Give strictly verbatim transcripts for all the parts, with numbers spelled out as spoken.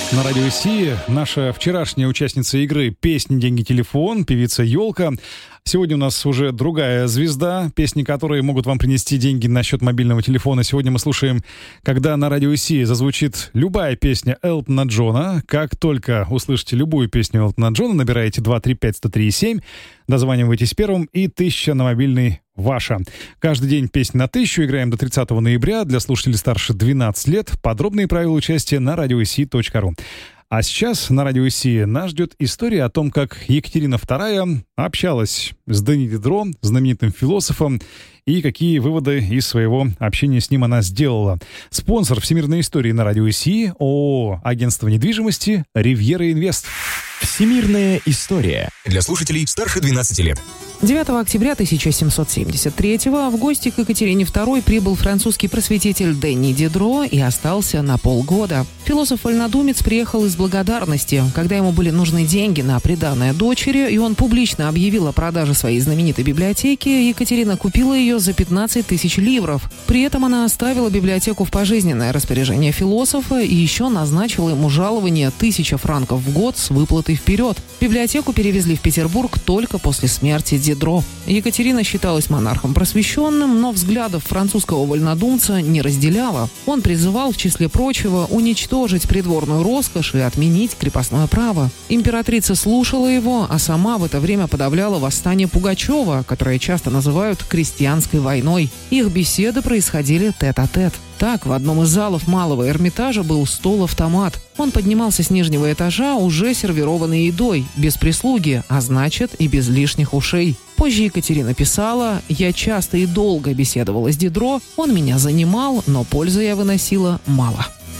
На радио Си наша вчерашняя участница игры «Песни, деньги, телефон», певица Ёлка. Сегодня у нас уже другая звезда, песни которой могут вам принести деньги на счет мобильного телефона. Сегодня мы слушаем, когда на радио Си зазвучит любая песня Элтона Джона. Как только услышите любую песню Элтона Джона, набираете два три пять сто три семь, дозваниваетесь первым, и тысяча на мобильный ваша. Каждый день песни на тысячу. Играем до тридцатого ноября. Для слушателей старше двенадцати лет. Подробные правила участия на радиоси точка ру. А сейчас на радио Си нас ждет история о том, как Екатерина вторая общалась с Дени Дидро, знаменитым философом, и какие выводы из своего общения с ним она сделала. Спонсор всемирной истории на радио Си — ООО «Агентство недвижимости Ривьера Инвест». Всемирная история для слушателей старше двенадцати лет. девятого октября тысяча семьсот семьдесят третьего в гости к Екатерине второй прибыл французский просветитель Дени Дидро и остался на полгода. Философ-вольнодумец приехал из благодарности, когда ему были нужны деньги на приданое дочери, и он публично объявил о продаже своей знаменитой библиотеки. Екатерина купила ее за пятнадцать тысяч ливров. При этом она оставила библиотеку в пожизненное распоряжение философа и еще назначила ему жалование тысяча франков в год с выплатой вперед. Библиотеку перевезли в Петербург только после смерти Дидро. Екатерина считалась монархом просвещенным, но взглядов французского вольнодумца не разделяла. Он призывал, в числе прочего, уничтожить придворную роскошь и отменить крепостное право. Императрица слушала его, а сама в это время подавляла восстание Пугачева, которое часто называют крестьянской войной. Их беседы происходили тет-а-тет. Так, в одном из залов Малого Эрмитажа был стол-автомат. Он поднимался с нижнего этажа, уже сервированной едой, без прислуги, а значит и без лишних ушей. Позже Екатерина писала: «Я часто и долго беседовала с Дидро, он меня занимал, но пользы я выносила мало».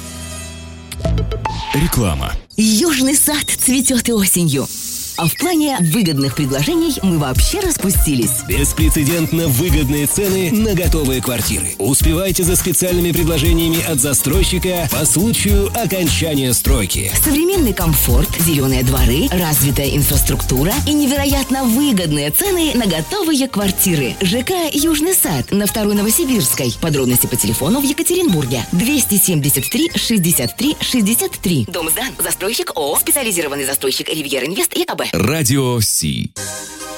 Реклама. Южный сад цветет и осенью. А в плане выгодных предложений мы вообще распустились. Беспрецедентно выгодные цены на готовые квартиры. Успевайте за специальными предложениями от застройщика по случаю окончания стройки. Современный комфорт, зеленые дворы, развитая инфраструктура и невероятно выгодные цены на готовые квартиры. ЖК «Южный сад» на второй Новосибирской. Подробности по телефону в Екатеринбурге. двести семьдесят три шестьдесят три шестьдесят три. Дом сдан. Застройщик ООО «Специализированный застройщик Ривьера Инвест» ЕКБ. Радио Си.